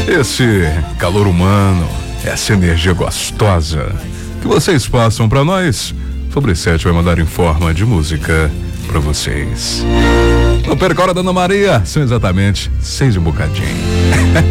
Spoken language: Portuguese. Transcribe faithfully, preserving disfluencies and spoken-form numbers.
esse calor humano, essa energia gostosa que vocês passam pra nós, Fabrício Sete vai mandar em forma de música pra vocês. Não perca a hora da Ana Maria, são exatamente seis e um bocadinho.